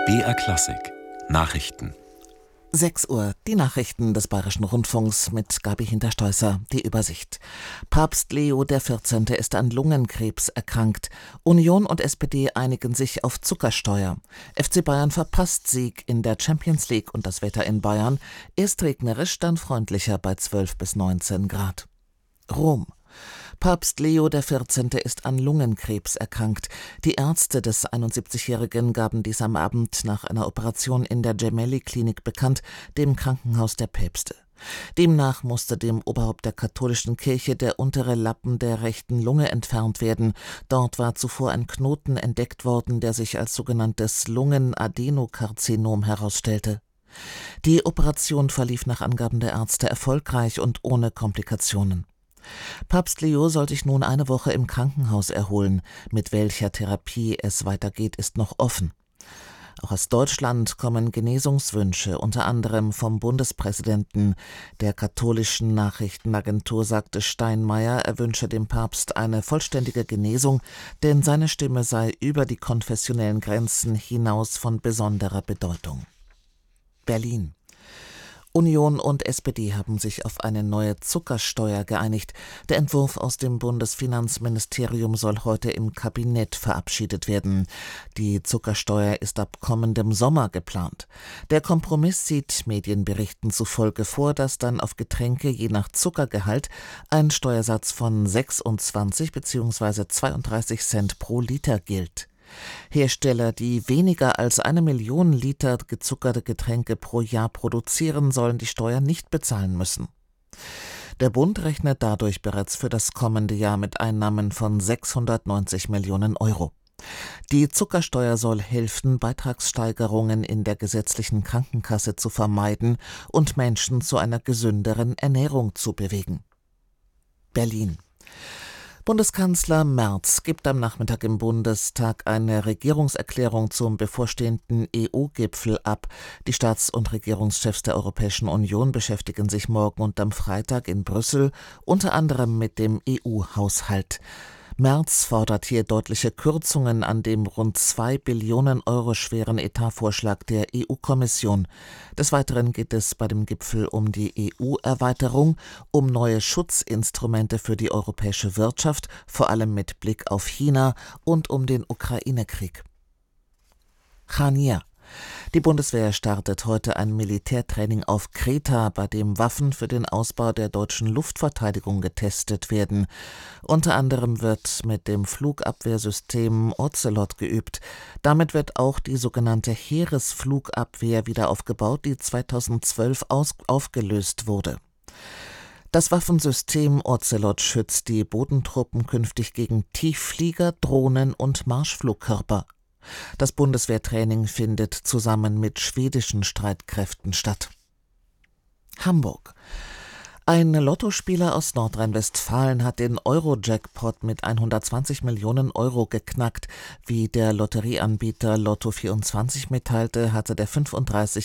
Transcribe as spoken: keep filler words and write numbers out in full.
B R Klassik Nachrichten. sechs Uhr, die Nachrichten des Bayerischen Rundfunks mit Gabi Hinterstoisser, die Übersicht. Papst Leo der vierzehnte ist an Lungenkrebs erkrankt. Union und S P D einigen sich auf Zuckersteuer. F C Bayern verpasst Sieg in der Champions League und das Wetter in Bayern. Erst regnerisch, dann freundlicher bei zwölf bis neunzehn Grad. Rom. Papst Leo der vierzehnte ist an Lungenkrebs erkrankt. Die Ärzte des einundsiebzigjährigen gaben dies am Abend nach einer Operation in der Gemelli-Klinik bekannt, dem Krankenhaus der Päpste. Demnach musste dem Oberhaupt der katholischen Kirche der untere Lappen der rechten Lunge entfernt werden. Dort war zuvor ein Knoten entdeckt worden, der sich als sogenanntes Lungenadenokarzinom herausstellte. Die Operation verlief nach Angaben der Ärzte erfolgreich und ohne Komplikationen. Papst Leo soll sich nun eine Woche im Krankenhaus erholen. Mit welcher Therapie es weitergeht, ist noch offen. Auch aus Deutschland kommen Genesungswünsche, unter anderem vom Bundespräsidenten. Der katholischen Nachrichtenagentur sagte Steinmeier, er wünsche dem Papst eine vollständige Genesung, denn seine Stimme sei über die konfessionellen Grenzen hinaus von besonderer Bedeutung. Berlin. Union und S P D haben sich auf eine neue Zuckersteuer geeinigt. Der Entwurf aus dem Bundesfinanzministerium soll heute im Kabinett verabschiedet werden. Die Zuckersteuer ist ab kommendem Sommer geplant. Der Kompromiss sieht Medienberichten zufolge vor, dass dann auf Getränke je nach Zuckergehalt ein Steuersatz von sechsundzwanzig bzw. zweiunddreißig Cent pro Liter gilt. Hersteller, die weniger als eine Million Liter gezuckerte Getränke pro Jahr produzieren, sollen die Steuer nicht bezahlen müssen. Der Bund rechnet dadurch bereits für das kommende Jahr mit Einnahmen von sechshundertneunzig Millionen Euro. Die Zuckersteuer soll helfen, Beitragssteigerungen in der gesetzlichen Krankenkasse zu vermeiden und Menschen zu einer gesünderen Ernährung zu bewegen. Berlin. Bundeskanzler Merz gibt am Nachmittag im Bundestag eine Regierungserklärung zum bevorstehenden E U-Gipfel ab. Die Staats- und Regierungschefs der Europäischen Union beschäftigen sich morgen und am Freitag in Brüssel unter anderem mit dem E U-Haushalt. Merz fordert hier deutliche Kürzungen an dem rund zwei Billionen Euro schweren Etatvorschlag der E U-Kommission. Des Weiteren geht es bei dem Gipfel um die E U-Erweiterung, um neue Schutzinstrumente für die europäische Wirtschaft, vor allem mit Blick auf China, und um den Ukraine-Krieg. Chania. Die Bundeswehr startet heute ein Militärtraining auf Kreta, bei dem Waffen für den Ausbau der deutschen Luftverteidigung getestet werden. Unter anderem wird mit dem Flugabwehrsystem Ocelot geübt. Damit wird auch die sogenannte Heeresflugabwehr wieder aufgebaut, die zweitausendzwölf aus- aufgelöst wurde. Das Waffensystem Ocelot schützt die Bodentruppen künftig gegen Tiefflieger, Drohnen und Marschflugkörper. Das Bundeswehrtraining findet zusammen mit schwedischen Streitkräften statt. Hamburg. Ein Lottospieler aus Nordrhein-Westfalen hat den Euro-Jackpot mit hundertzwanzig Millionen Euro geknackt. Wie der Lotterieanbieter Lotto vierundzwanzig mitteilte, hatte der fünfunddreißig